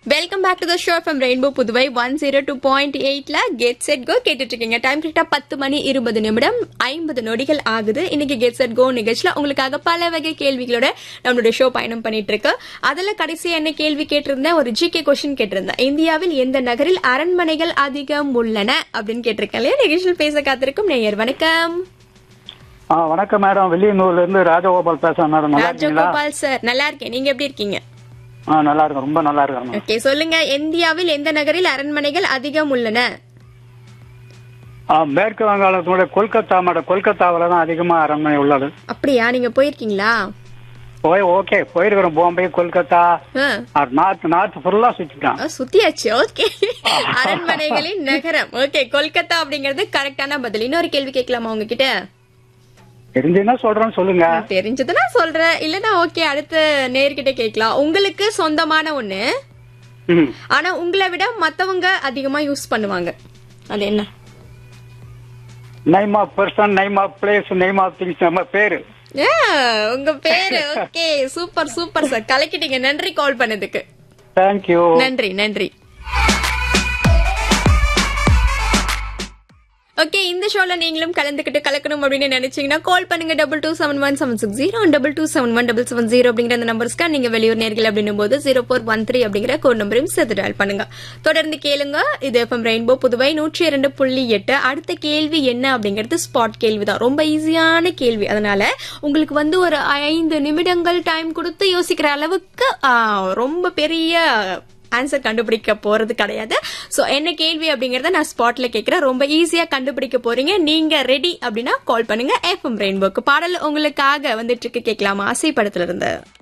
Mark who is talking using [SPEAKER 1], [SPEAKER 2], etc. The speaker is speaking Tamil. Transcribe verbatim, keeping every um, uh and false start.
[SPEAKER 1] Welcome back to the show from rainbow Puduvai one zero two point எயிட்ல கெட் செட் கோ கேட்டுட்டு இருக்கீங்க. டைம் கரெக்டா பத்து மணி இருபது நிமிடம் ஐம்பது நொடிகள் ஆகுது. இன்னைக்கு கெட் செட் கோ நிகழ்ச்சியில உங்களுக்காக பல வகை கேள்விகளோட நம்மளுடைய ஷோ பயணம் பண்ணிட்டு இருக்கு. அதுல கடைசியா என்ன கேள்வி கேட்டிருந்தேன், ஒரு ஜிகே கொஸ்டின் கேட்டிருந்தேன். இந்தியாவில் எந்த நகரில் அரண்மனைகள் அதிகம் உள்ளன அப்படின்னு கேட்டிருக்கேன் இல்லையா. நிகழ்ச்சியில் பேச காத்திருக்கும் நேயர் வணக்கம்.
[SPEAKER 2] வணக்கம் மேடம், வெளியூர்ல இருந்து ராஜகோபால் பேசுறேன் மேடம்.
[SPEAKER 1] ராஜகோபால் சார் நல்லா இருக்கேன், நீங்க எப்படி இருக்கீங்க?
[SPEAKER 2] நல்லா இருக்கும், ரொம்ப நல்லா இருக்கும்.
[SPEAKER 1] ஓகே, சொல்லுங்க, இந்தியாவில் எந்த நகரில் அரண்மனைகள் அதிகம் உள்ளன?
[SPEAKER 2] மேற்கு வங்காளத்தோட கொல்கத்தா மேடம், கொல்கத்தாவில தான் அதிகமா அரண்மனை உள்ளது.
[SPEAKER 1] அப்படியா, நீங்க போயிருக்கீங்களா?
[SPEAKER 2] போய் ஓகே போயிருக்கிறோம். பாம்பே, கொல்கத்தா, நார்த் நார்த் ஃபுல்லா சுத்திட்டான்,
[SPEAKER 1] சுத்தியாச்சு. ஓகே, அரண்மனைகளின் நகரம். ஓகே, கொல்கத்தா அப்படிங்கறது கரெக்டான பதில். இன்னொரு கேள்வி கேட்கலாமா உங்ககிட்ட?
[SPEAKER 2] தெரிஞ்சதுன்னா சொல்றேன், சொல்லுங்க.
[SPEAKER 1] தெரிஞ்சதுன்னா சொல்றேன், இல்லன்னா ஓகே அடுத்த நேர்கிட்ட கேட்கலாம். உங்களுக்கு சொந்தமான ஒண்ணு, ஆனா உங்களை விட மத்தவங்க அதிகமா யூஸ் பண்ணுவாங்க, அது என்ன?
[SPEAKER 2] Name of person, name of place, name of things, நம்ம பேரு.
[SPEAKER 1] உங்க பேரு. Okay, super super sir, கலக்கிட்டீங்க. நன்றி கால் பண்ணதுக்கு.
[SPEAKER 2] தேங்க்யூ.
[SPEAKER 1] நன்றி நன்றி. ஓகே, இந்த ஷோல நீங்களும் கலந்துக்கிட்டு கலக்கணும் அப்படின்னு நினைச்சீங்கன்னா கால் பண்ணுங்க double two seven one seven six zero double two seven one double seven zero அப்படிங்கிற அந்த நம்பர்ஸ்க்கு. நீங்க வெளியூர் நேர்கள் அப்படின்னும் போது ஜீரோ ஃபோர் ஒன் த்ரீ அப்படிங்கிற கோட் நம்பரையும் சேர்த்து டயல் பண்ணுங்க. தொடர்ந்து கேளுங்க, இது எஃப்எம் ரெயின்போ புதுவை நூற்றி இரண்டு புள்ளி எட்டு. அடுத்த கேள்வி என்ன அப்படிங்கிறது ஸ்பாட் கேள்வி தான், ரொம்ப ஈஸியான கேள்வி. அதனால உங்களுக்கு வந்து ஒரு ஐந்து நிமிடங்கள் டைம் கொடுத்து யோசிக்கிற அளவுக்கு ரொம்ப பெரிய ஆன்சர் கண்டுபிடிக்க போறது கிடையாது. சோ என்ன கேள்வி அப்படிங்கறத நான் ஸ்பாட்ல கேட்கிறேன். ரொம்ப ஈஸியா கண்டுபிடிக்க போறீங்க. நீங்க ரெடி அப்படின்னா கால் பண்ணுங்க. எஃப்எம் ரெயின்போக்கு பாடல் உங்களுக்காக வந்துட்டு இருக்கு, கேட்கலாமா? ஆசை படத்துல இருந்து.